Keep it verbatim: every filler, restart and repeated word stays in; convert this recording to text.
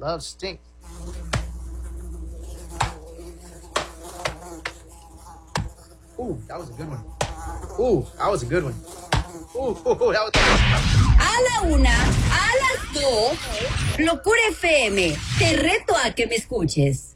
Love stinks. Ooh, that was a good one. Ooh, that was a good one. Ooh, ooh, that was. A la una, a las dos, Locura F M. Te reto a que me escuches.